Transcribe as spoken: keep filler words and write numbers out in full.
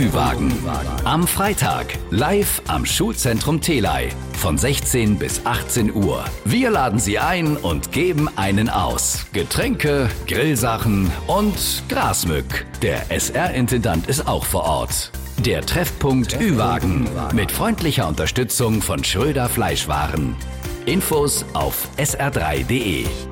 Ü-Wagen. Am Freitag live am Schulzentrum Telei von sechzehn bis achtzehn Uhr. Wir laden Sie ein und geben einen aus. Getränke, Grillsachen und Grasmück. Der S R-Intendant ist auch vor Ort. Der Treffpunkt Ü-Wagen mit freundlicher Unterstützung von Schröder Fleischwaren. Infos auf s r drei punkt de.